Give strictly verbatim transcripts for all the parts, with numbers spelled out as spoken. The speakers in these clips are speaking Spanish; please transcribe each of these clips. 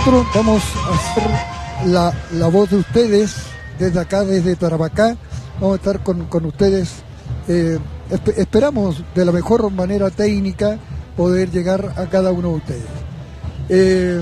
nosotros vamos a hacer la, la voz de ustedes desde acá, desde Tarapacá. Vamos a estar con, con ustedes. Eh, esp- esperamos de la mejor manera técnica poder llegar a cada uno de ustedes. Eh,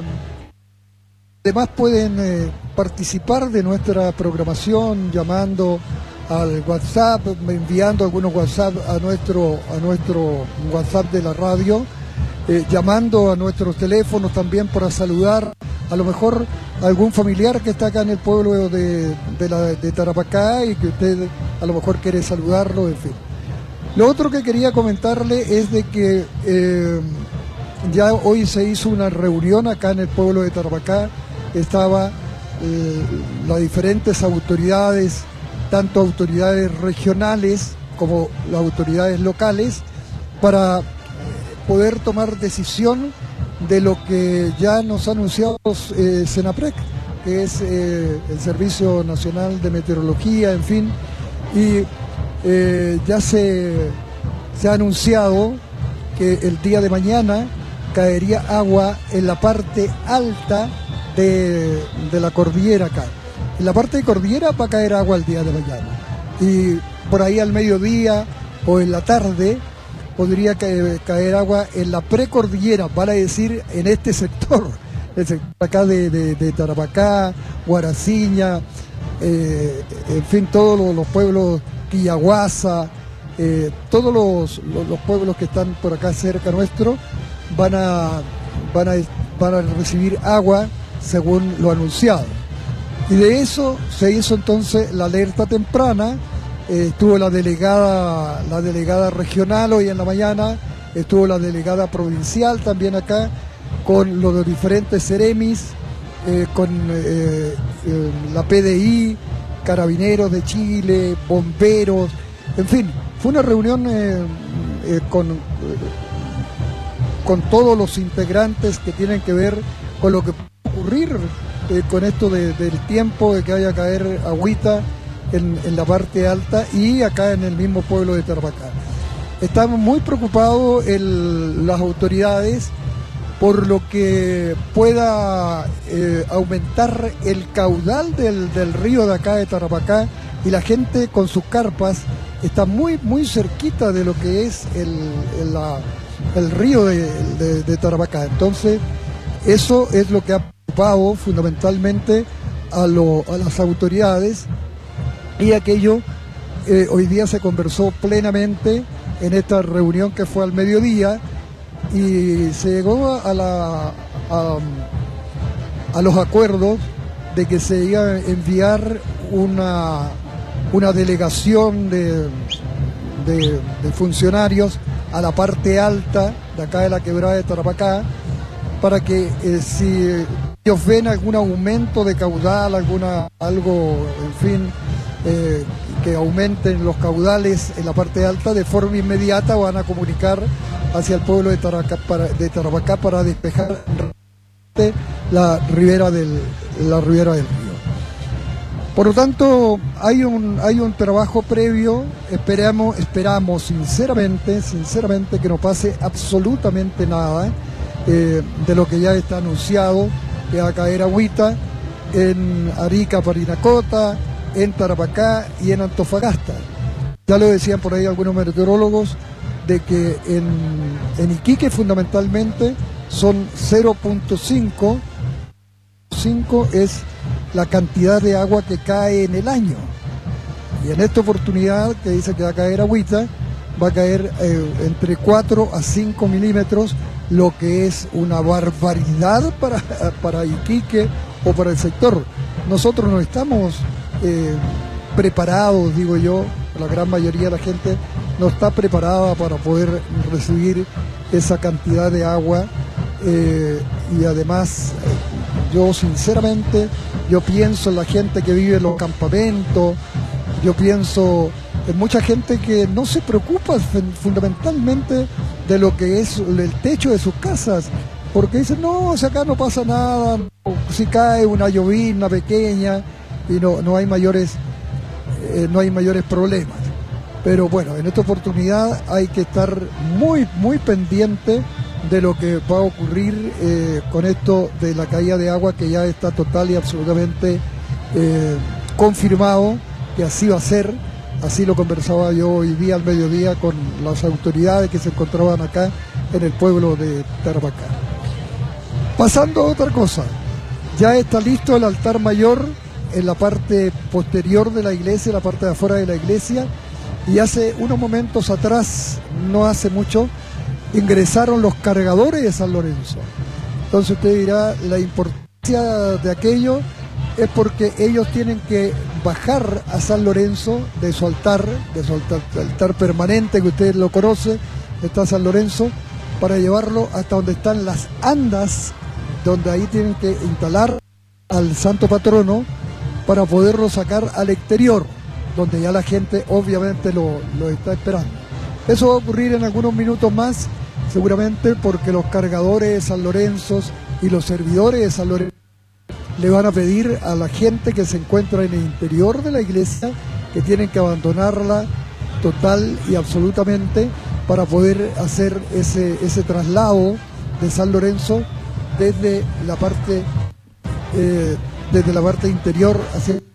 además pueden eh, participar de nuestra programación llamando al WhatsApp, enviando algunos WhatsApp a nuestro, a nuestro WhatsApp de la radio, eh, llamando a nuestros teléfonos también para saludar a lo mejor a algún familiar que está acá en el pueblo de, de, la, de Tarapacá y que usted a lo mejor quiere saludarlo, en fin. Lo otro que quería comentarle es de que eh, ya hoy se hizo una reunión acá en el pueblo de Tarapacá, estaba eh, las diferentes autoridades, tanto autoridades regionales como las autoridades locales, para poder tomar decisión de lo que ya nos ha anunciado eh, Senaprec, que es eh, el Servicio Nacional de Meteorología, en fin, y eh, ya se, se ha anunciado que el día de mañana caería agua en la parte alta de, de la cordillera acá. En la parte de cordillera va a caer agua el día de mañana, y por ahí al mediodía o en la tarde podría caer, caer agua en la precordillera, vale decir en este sector, el sector acá de, de, de Tarapacá, Guaraciña, eh, en fin, todos los, los pueblos, Quillaguasa, eh, todos los, los, los pueblos que están por acá cerca nuestro van a, van a, van a recibir agua según lo anunciado. Y de eso se hizo entonces la alerta temprana. Eh, estuvo la delegada, la delegada regional hoy en la mañana, estuvo la delegada provincial también acá, con los diferentes seremis, eh, con eh, eh, la P D I, Carabineros de Chile, bomberos, en fin, fue una reunión eh, eh, con, eh, con todos los integrantes que tienen que ver con lo que puede ocurrir eh, con esto de, del tiempo, de que vaya a caer agüita En, en la parte alta y acá en el mismo pueblo de Tarapacá. Estamos muy preocupados el, las autoridades por lo que pueda eh, aumentar el caudal del, del río de acá de Tarapacá, y la gente con sus carpas está muy muy cerquita de lo que es el, el, la, el río de, de, de Tarapacá. Entonces eso es lo que ha preocupado fundamentalmente a, lo, a las autoridades. Y aquello eh, hoy día se conversó plenamente en esta reunión que fue al mediodía, y se llegó a, la, a, a los acuerdos de que se iba a enviar una, una delegación de, de, de funcionarios a la parte alta de acá de la quebrada de Tarapacá, para que eh, si ellos ven algún aumento de caudal, alguna algo, en fin, Eh, que aumenten los caudales en la parte alta, de forma inmediata van a comunicar hacia el pueblo de Tarapacá para, de Tarapacá para despejar la ribera del, la ribera del río. Por lo tanto, hay un, hay un trabajo previo. Esperamos, esperamos sinceramente, sinceramente que no pase absolutamente nada eh, de lo que ya está anunciado, que va a caer agüita en Arica, Parinacota, en Tarapacá y en Antofagasta. Ya lo decían por ahí algunos meteorólogos, de que en, en Iquique fundamentalmente son cero punto cinco, cinco es la cantidad de agua que cae en el año. Y en esta oportunidad, que dice que va a caer agüita, va a caer eh, entre cuatro a cinco milímetros, lo que es una barbaridad para, para Iquique o para el sector. Nosotros no estamos Eh, preparados, digo yo, la gran mayoría de la gente no está preparada para poder recibir esa cantidad de agua, eh, y además eh, yo sinceramente, yo pienso en la gente que vive en los campamentos, yo pienso en mucha gente que no se preocupa fundamentalmente de lo que es el techo de sus casas, porque dicen, no, si acá no pasa nada, si cae una llovizna pequeña, y no, no hay mayores eh, no hay mayores problemas. Pero bueno, en esta oportunidad hay que estar muy muy pendiente de lo que va a ocurrir eh, con esto de la caída de agua, que ya está total y absolutamente eh, confirmado que así va a ser. Así lo conversaba yo hoy día al mediodía con las autoridades que se encontraban acá en el pueblo de Tarapacá. Pasando a otra cosa, ya está listo el altar mayor en la parte posterior de la iglesia, la parte de afuera de la iglesia, y hace unos momentos atrás, no hace mucho, ingresaron los cargadores de San Lorenzo. Entonces usted dirá, la importancia de aquello es porque ellos tienen que bajar a San Lorenzo de su altar, de su altar, altar permanente, que usted lo conoce, está San Lorenzo, para llevarlo hasta donde están las andas, donde ahí tienen que instalar al santo patrono para poderlo sacar al exterior, donde ya la gente obviamente lo, lo está esperando. Eso va a ocurrir en algunos minutos más, seguramente porque los cargadores de San Lorenzo y los servidores de San Lorenzo le van a pedir a la gente que se encuentra en el interior de la iglesia que tienen que abandonarla total y absolutamente para poder hacer ese, ese traslado de San Lorenzo desde la parte, eh, desde la parte interior hacia